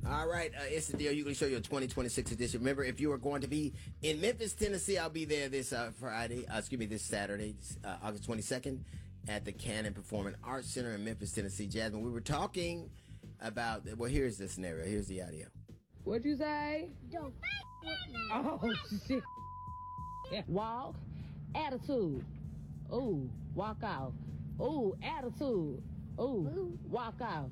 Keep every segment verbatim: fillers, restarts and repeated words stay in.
All right, uh, it's the deal. You can show your twenty twenty-six edition. Remember, if you are going to be in Memphis, Tennessee, I'll be there this uh, Friday. Uh, excuse me, this Saturday, uh, August twenty-second, at the Cannon Performing Arts Center in Memphis, Tennessee. Jasmine, we were talking about. Well, here's the scenario. Here's the audio. What'd you say? Don't. Oh shit! Walk, attitude. Ooh, walk off. Ooh, attitude. Ooh, walk off.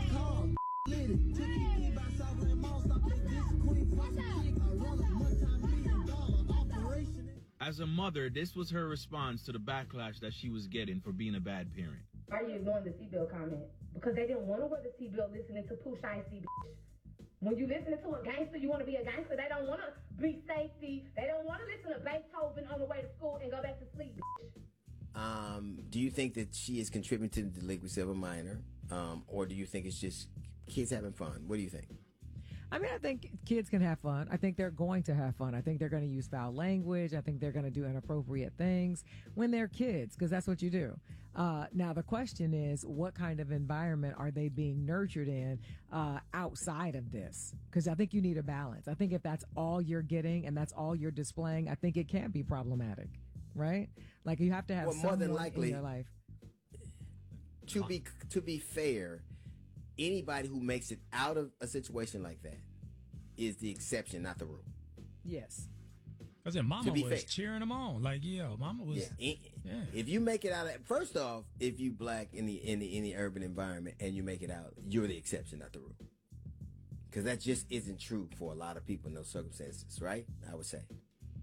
As a mother, this was her response to the backlash that she was getting for being a bad parent. Why are you ignoring the seatbelt comment? Because they didn't want to wear the seatbelt listening to Pooh Shine C, bitch. When you listening to a gangster, you want to be a gangster. They don't want to be safety. They don't want to listen to Beethoven on the way to school and go back to sleep, bitch. Um, do you think that she is contributing to the delinquency of a minor? Um, or do you think it's just kids having fun? What do you think? I mean, I think kids can have fun. I think they're going to have fun. I think they're going to use foul language. I think they're going to do inappropriate things when they're kids, because that's what you do. Uh, now, the question is, what kind of environment are they being nurtured in uh, outside of this? Because I think you need a balance. I think if that's all you're getting and that's all you're displaying, I think it can be problematic, right? Like you have to have well, more than someone likely, in your life. To be to be fair, anybody who makes it out of a situation like that is the exception, not the rule. Yes. Because then mama To be was fair. cheering them on. Like, yeah, mama was. Yeah. In- Yeah. If you make it out of, first off, if you black in the in the in the urban environment and you make it out, you're the exception, not the rule. Because that just isn't true for a lot of people in those circumstances, right? I would say.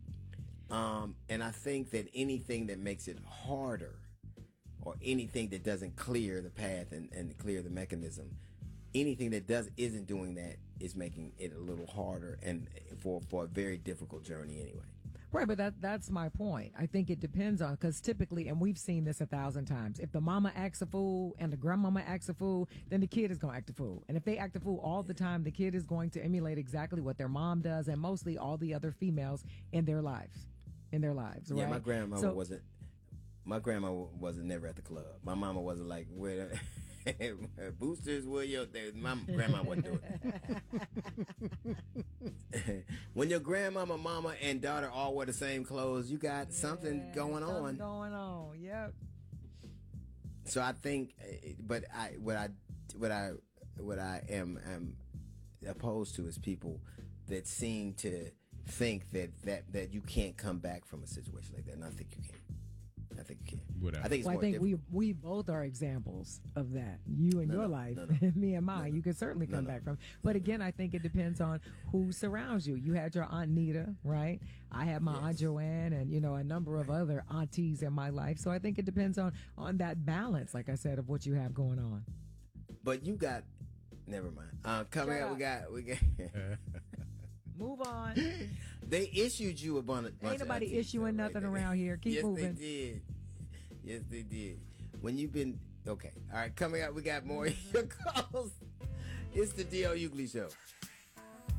Um, and I think that anything that makes it harder, or anything that doesn't clear the path and, and clear the mechanism, anything that does isn't doing that is making it a little harder and for for a very difficult journey anyway. Right, but that that's my point. I think it depends on, because typically, and we've seen this a thousand times, if the mama acts a fool and the grandmama acts a fool, then the kid is going to act a fool. And if they act a fool all the time, the kid is going to emulate exactly what their mom does and mostly all the other females in their lives. In their lives, right? Yeah, my grandmama So- wasn't. My grandma wasn't never at the club. My mama wasn't like, where the boosters were your. They, my grandma wasn't doing it. When your grandmama, mama, and daughter all wear the same clothes, you got something Yeah, going something on. going on, yep. So I think, but I what I what I what I am am opposed to is people that seem to think that that that you can't come back from a situation like that. And I think you can. I think you can. Whatever. I think it's Well, I more think we difficult. we both are examples of that. You and No, your no, life, no, no. and me and mine. No, no. You can certainly No, come no. back from. But again, I think it depends on who surrounds you. You had your Aunt Nita, right? I had my Yes. Aunt Joanne, and you know a number of other aunties in my life. So I think it depends on on that balance, like I said, of what you have going on. But you got. Never mind. Uh, coming Shut up, we up. got we got. Move on. They issued you a bunch. bunch Ain't of nobody aunties, issuing though, nothing right? around here. Keep yes, moving. they did. Yes, they did. When you've been okay. All right, coming up, we got more of your calls. It's the D L Hughley Show.